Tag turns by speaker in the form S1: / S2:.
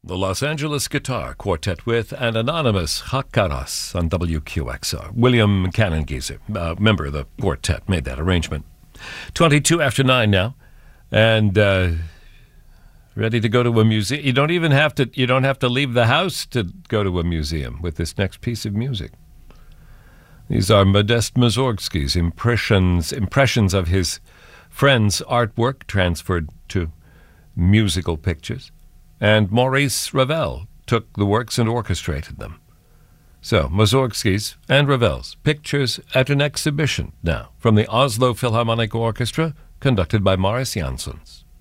S1: The Los Angeles Guitar Quartet with an anonymous Hakaras on WQXR. William Canongieser, member of the quartet, made that arrangement. 22 after 9 now, and ready to go to a museum. You don't have to leave the house to go to a museum with this next piece of music. These are Modest Mussorgsky's impressions of his friend's artwork transferred to musical pictures. And Maurice Ravel took the works and orchestrated them. So, Mussorgsky's and Ravel's Pictures at an Exhibition now from the Oslo Philharmonic Orchestra, conducted by Maurice Janssens.